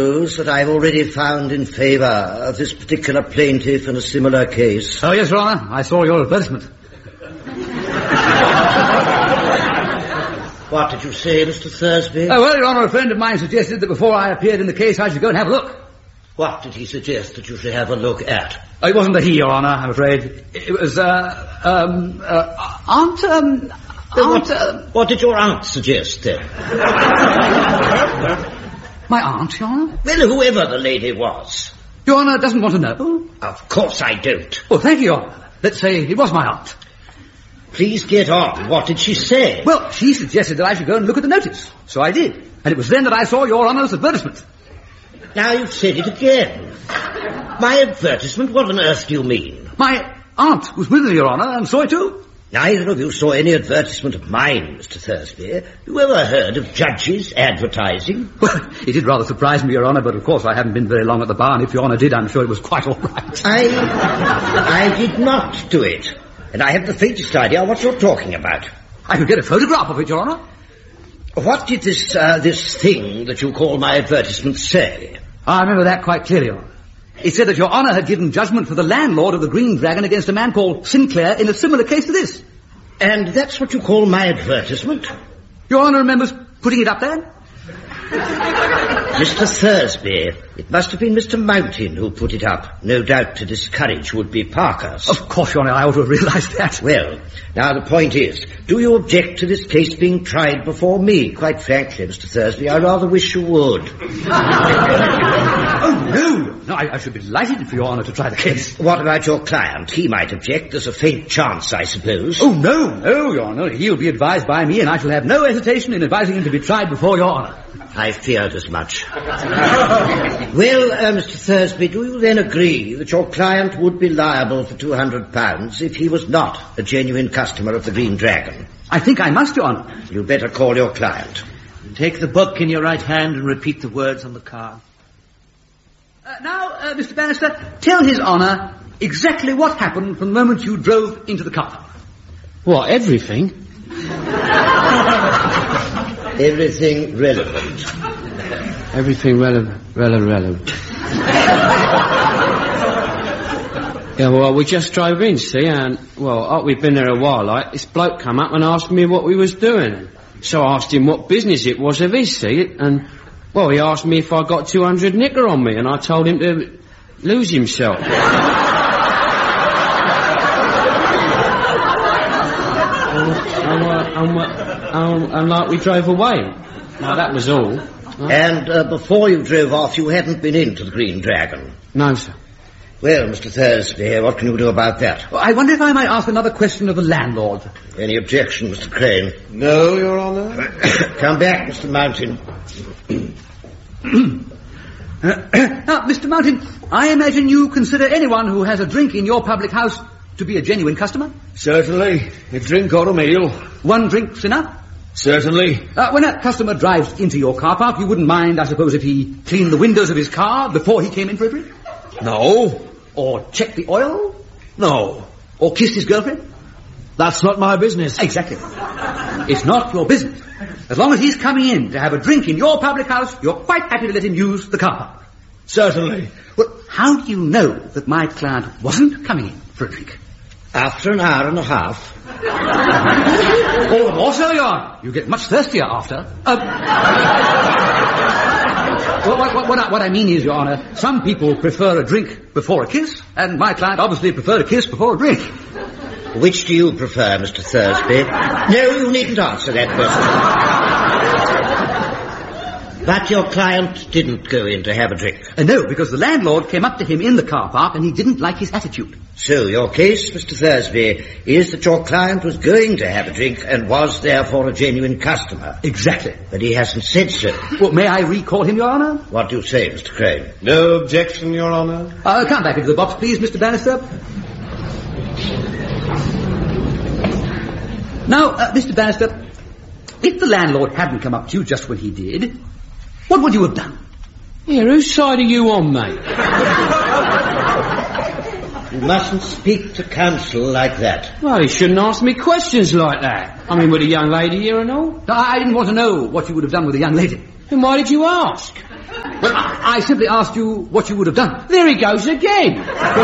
That I've already found in favour of this particular plaintiff in a similar case. Oh, yes, Your Honour. I saw your advertisement. What did you say, Mr. Thursby? Oh, well, Your Honour, a friend of mine suggested that before I appeared in the case, I should go and have a look. What did he suggest that you should have a look at? Oh, it wasn't a he, Your Honour, I'm afraid. It was, What did your aunt suggest, then? My aunt, Your Honour? Well, whoever the lady was. Your Honour doesn't want to know? Of course I don't. Well, thank you, Your Honour. Let's say it was my aunt. Please get on. What did she say? Well, she suggested that I should go and look at the notice. So I did. And it was then that I saw Your Honour's advertisement. Now you've said it again. My advertisement? What on earth do you mean? My aunt was with me, Your Honour, and saw it too. Neither of you saw any advertisement of mine, Mr. Thursby. You ever heard of judges advertising? Well, it did rather surprise me, Your Honour, but of course I haven't been very long at the bar, and if Your Honour did, I'm sure it was quite all right. I did not do it. And I haven't the faintest idea what you're talking about. I could get a photograph of it, Your Honour. What did this thing that you call my advertisement say? I remember that quite clearly, Your Honour. It said that Your Honour had given judgment for the landlord of the Green Dragon against a man called Sinclair in a similar case to this. And that's what you call my advertisement? Your Honour remembers putting it up there? Mr. Thursby, it must have been Mr. Mountain who put it up, no doubt to discourage would-be Parkers. Of course, Your Honour, I ought to have realised that. Well, now the point is, do you object to this case being tried before me? Quite frankly, Mr. Thursby, I rather wish you would. Oh, no! No, I should be delighted for Your Honour to try the case. What about your client? He might object. There's a faint chance, I suppose. Oh, no, Your Honour. He'll be advised by me, and I shall have no hesitation in advising him to be tried before Your Honour. I feared as much. Well, Mr. Thursby, do you then agree that your client would be liable for £200 if he was not a genuine customer of the Green Dragon? I think I must, Your Honour. You'd better call your client. Take the book in your right hand and repeat the words on the card. Now, Mr. Bannister, tell His Honour exactly what happened from the moment you drove into the car. What, everything? Everything relevant. Everything relevant. Yeah, well, we just drove in, see, and, well, we've been there a while, like, this bloke come up and asked me what we was doing. So I asked him what business it was of his, see, and, well, he asked me if I got 200 knicker on me, and I told him to lose himself. And like we drove away. Now, that was all. And before you drove off, you hadn't been into the Green Dragon? No, sir. Well, Mr. Thursby, what can you do about that? Well, I wonder if I might ask another question of the landlord. Any objection, Mr. Crane? No, Your Honour. Come back, Mr. Mountain. Now, Mr. Mountain, I imagine you consider anyone who has a drink in your public house to be a genuine customer? Certainly. A drink or a meal. One drink's enough? Certainly. When a customer drives into your car park, you wouldn't mind, I suppose, if he cleaned the windows of his car before he came in for a drink? No. Or checked the oil? No. Or kissed his girlfriend? That's not my business. Exactly. It's not your business. As long as he's coming in to have a drink in your public house, you're quite happy to let him use the car park. Certainly. Well, how do you know that my client wasn't coming in for a drink? After an hour and a half. All the more so, you get much thirstier after. What I mean is, Your Honour, some people prefer a drink before a kiss, and my client obviously preferred a kiss before a drink. Which do you prefer, Mr. Thursby? No, you needn't answer that question. But your client didn't go in to have a drink? No, because the landlord came up to him in the car park and he didn't like his attitude. So your case, Mr. Thursby, is that your client was going to have a drink and was therefore a genuine customer? Exactly. But he hasn't said so. Well, may I recall him, Your Honour? What do you say, Mr. Crane? No objection, Your Honour. Come back into the box, please, Mr. Bannister. Now, Mr. Bannister, if the landlord hadn't come up to you just when he did, what would you have done? Yeah, whose side are you on, mate? You mustn't speak to counsel like that. Well, he shouldn't ask me questions like that. I mean, with a young lady here and all. I didn't want to know what you would have done with a young lady. Then why did you ask? Well, I simply asked you what you would have done. There he goes again.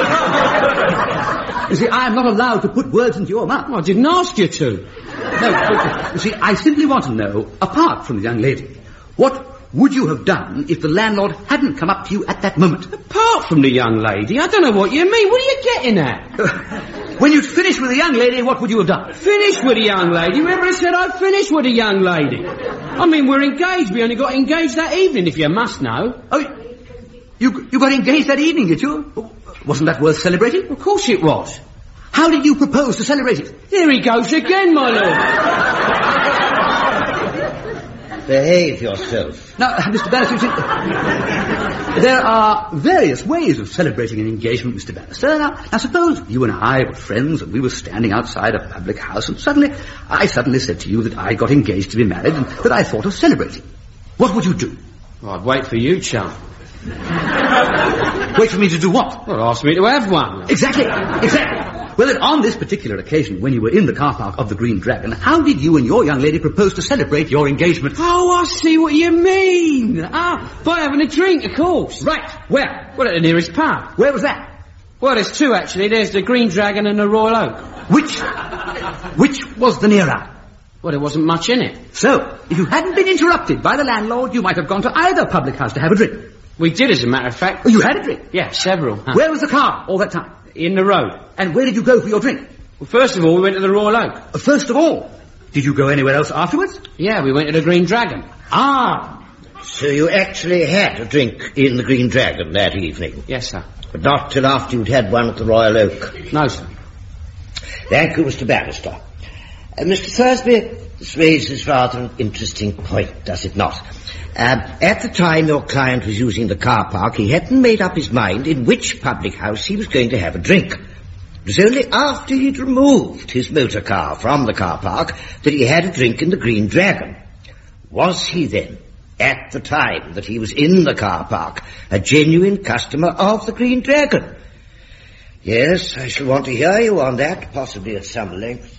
You see, I am not allowed to put words into your mouth. I didn't ask you to. No, you see, I simply want to know, apart from the young lady, what would you have done if the landlord hadn't come up to you at that moment? Apart from the young lady, I don't know what you mean. What are you getting at? When you'd finished with the young lady, what would you have done? Finished with a young lady? Whoever said I'd finished with a young lady? I mean, we're engaged. We only got engaged that evening, if you must know. Oh, you got engaged that evening, did you? Wasn't that worth celebrating? Of course it was. How did you propose to celebrate it? There he goes again, my lord. Behave yourself. Now, Mr. Bannister, you see, there are various ways of celebrating an engagement, Mr. Bannister. Now, suppose you and I were friends and we were standing outside a public house and I suddenly said to you that I got engaged to be married and that I thought of celebrating. What would you do? Well, I'd wait for you, chum. Wait for me to do what? Well, ask me to have one. Exactly. Well, then, on this particular occasion, when you were in the car park of the Green Dragon, how did you and your young lady propose to celebrate your engagement? Oh, I see what you mean. By having a drink, of course. Right. Where? Well, at the nearest pub. Where was that? Well, there's two, actually. There's the Green Dragon and the Royal Oak. Which was the nearer? Well, there wasn't much in it. So, if you hadn't been interrupted by the landlord, you might have gone to either public house to have a drink. We did, as a matter of fact. Oh, you had a drink? Yeah, several. Where was the car all that time? In the road. And where did you go for your drink? Well, first of all, we went to the Royal Oak. First of all? Did you go anywhere else afterwards? Yeah, we went to the Green Dragon. So you actually had a drink in the Green Dragon that evening? Yes, sir. But not till after you'd had one at the Royal Oak? No, sir. Thank you, Mr. Bannister. Mr. Thursby, this raises rather an interesting point, does it not? At the time your client was using the car park, he hadn't made up his mind in which public house he was going to have a drink. It was only after he'd removed his motor car from the car park that he had a drink in the Green Dragon. Was he then, at the time that he was in the car park, a genuine customer of the Green Dragon? Yes, I shall want to hear you on that, possibly at some length.